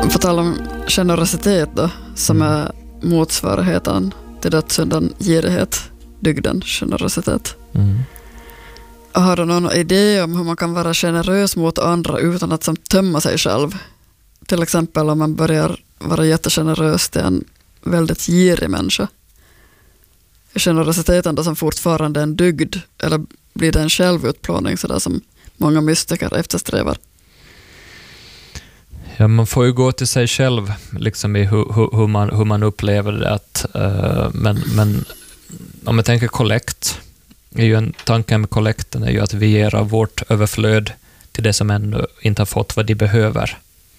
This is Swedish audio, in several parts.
På tal om generositet då, som är motsvarigheten till dödssynden girighet, dygden generositet. Har du någon idé om hur man kan vara generös mot andra utan att som tömma sig själv? Till exempel om man börjar vara jättegenerös till en väldigt girig människa. Är generositeten då som fortfarande en dygd, eller blir det en självutplåning sådär som många mystiker eftersträvar? Ja, man får ju gå till sig själv liksom i hur man upplever det. Men om jag tänker kollekt, är ju tanken med kollekten är ju att vi ger av vårt överflöd till det som ännu inte har fått vad de behöver.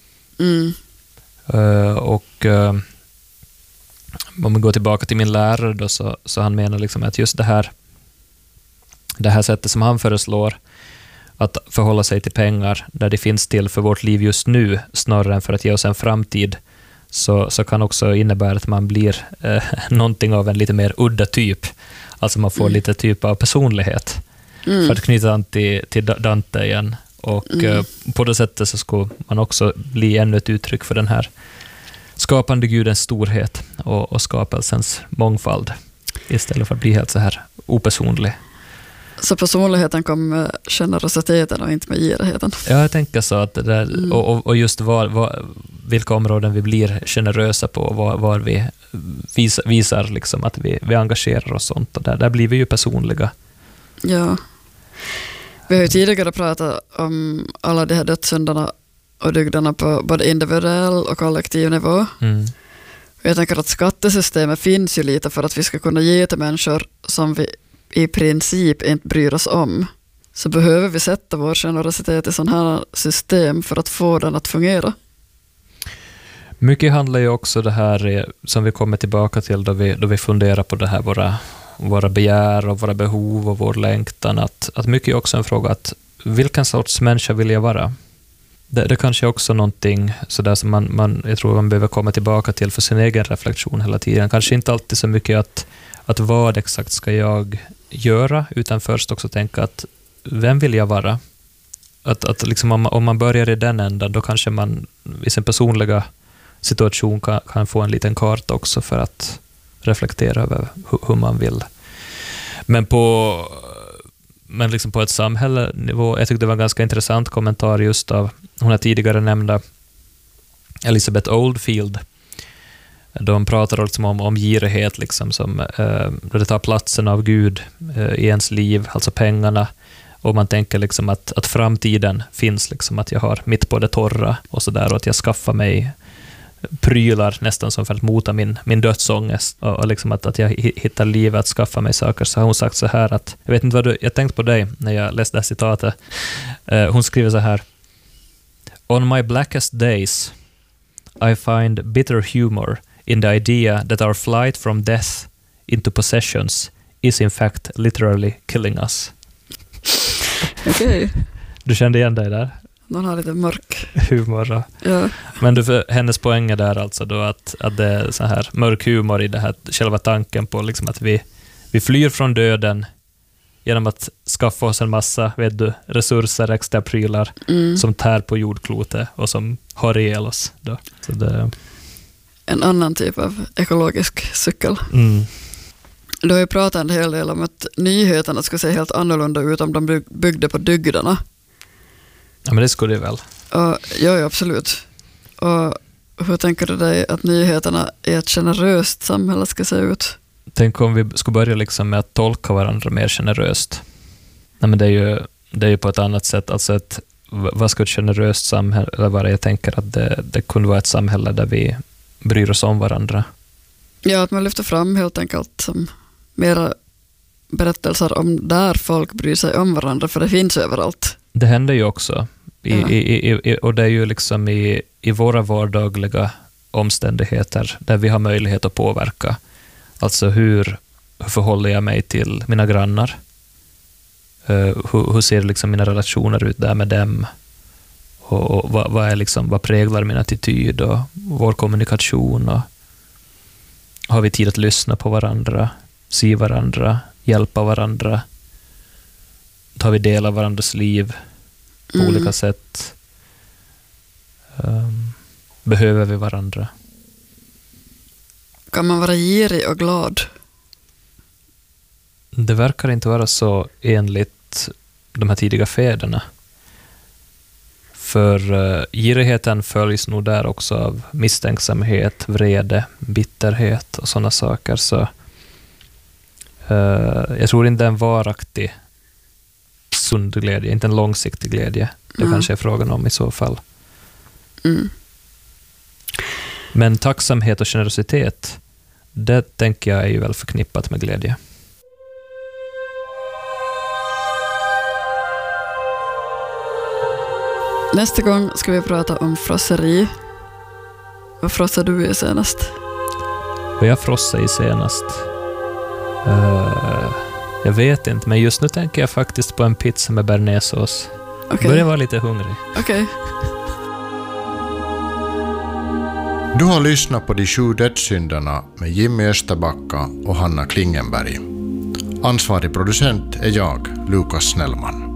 Och om vi går tillbaka till min lärare då, så han menar liksom att just det här sättet som han föreslår att förhålla sig till pengar där det finns till för vårt liv just nu snarare än för att ge oss en framtid, så kan också innebära att man blir någonting av en lite mer udda typ. Alltså man får lite typ av personlighet. För att knyta an till Dante igen. Och på det sättet så ska man också bli ännu ett uttryck för den här skapande gudens storhet och skapelsens mångfald istället för att bli helt så här opersonlig. Så personligheten kommer med generositeten och inte med girigheten? Ja, jag tänker så att det där, och just vilka områden vi blir generösa på, var vi visar liksom att vi engagerar oss sånt, och där blir vi ju personliga. Ja. Vi har ju tidigare pratat om alla de här dödssynderna och dygderna på både individuell och kollektiv nivå. Jag tänker att skattesystemet finns ju lite för att vi ska kunna ge till människor som vi i princip inte bryr oss om. Så behöver vi sätta vår generositet i sådana här system för att få den att fungera. Mycket handlar ju också det här som vi kommer tillbaka till då vi funderar på det här våra begär och våra behov och vår längtan, att mycket är också en fråga att vilken sorts människa vill jag vara? Det kanske är också någonting sådär som jag tror man behöver komma tillbaka till för sin egen reflektion hela tiden. Kanske inte alltid så mycket att vad exakt ska jag göra, utan först också tänka att vem vill jag vara? Att liksom om man börjar i den änden, då kanske man i sin personliga situation kan få en liten karta också för att reflektera över hur man vill. Men liksom på ett samhällenivå, jag tyckte det var en ganska intressant kommentar just av hon har tidigare nämnda Elizabeth Oldfield. De pratar liksom om girighet liksom, som där det tar platsen av Gud i ens liv, alltså pengarna, och man tänker liksom att framtiden finns liksom, att jag har mitt på det torra och sådär, och att jag skaffar mig prylar nästan som för att mota min dödsångest, och liksom att jag hittar livet att skaffa mig saker. Så har hon sagt så här att, jag vet inte jag tänkte på dig när jag läste det här citatet. Hon skriver så här: On my blackest days I find bitter humor in the idea that our flight from death into possessions is in fact literally killing us. Okej. Du kände igen dig där? Någon har lite mörk humor. Ja. Men hennes poäng är där alltså då att det är så här mörk humor i det här själva tanken på liksom att vi flyr från döden genom att skaffa oss en massa resurser, extra prylar som tär på jordklotet och som har ihjäl oss då. Så det en annan typ av ekologisk cykel. Du har ju pratat en hel del om att nyheterna ska se helt annorlunda ut om de byggde på dygderna. Ja, men det skulle det väl. Ja, absolut. Och hur tänker du dig att nyheterna i ett generöst samhälle ska se ut? Tänk om vi skulle börja liksom med att tolka varandra mer generöst. Nej, men det är ju på ett annat sätt. Alltså vad ska ett generöst samhälle vara? Jag tänker att det kunde vara ett samhälle där vi bryr oss om varandra. Ja, att man lyfter fram helt enkelt som mera berättelser om där folk bryr sig om varandra, för det finns överallt. Det händer ju också. Och det är ju liksom i våra vardagliga omständigheter där vi har möjlighet att påverka. Alltså hur förhåller jag mig till mina grannar? Hur ser liksom mina relationer ut där med dem? Och vad präglar min attityd och vår kommunikation? Och har vi tid att lyssna på varandra, se varandra, hjälpa varandra? Tar vi del av varandras liv på olika sätt? Behöver vi varandra? Kan man vara girig och glad? Det verkar inte vara så enligt de här tidiga fäderna. För girigheten följs nog där också av misstänksamhet, vrede, bitterhet och sådana saker. Så jag tror inte en varaktig sund glädje, inte en långsiktig glädje. Det kanske är frågan om i så fall. Mm. Men tacksamhet och generositet, det tänker jag är ju väl förknippat med glädje. Nästa gång ska vi prata om frosseri. Vad frossade du i senast? Vad jag frossade i senast? Jag vet inte, men just nu tänker jag faktiskt på en pizza med bearnaisesås. Okay. Börjar vara lite hungrig. Okej. Du har lyssnat på De 7 dödssynderna med Jimmy Österbacka och Hanna Klingenberg. Ansvarig producent är jag, Lukas Snellman.